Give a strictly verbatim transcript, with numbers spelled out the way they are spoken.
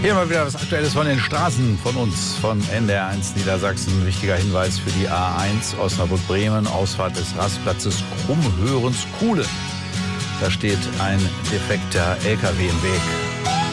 Hier mal wieder was Aktuelles von den Straßen von uns, von N D R eins Niedersachsen. Wichtiger Hinweis für die A eins Osnabrück-Bremen, Ausfahrt des Rastplatzes Krummhörens-Kuhlen. Da steht ein defekter L K W im Weg.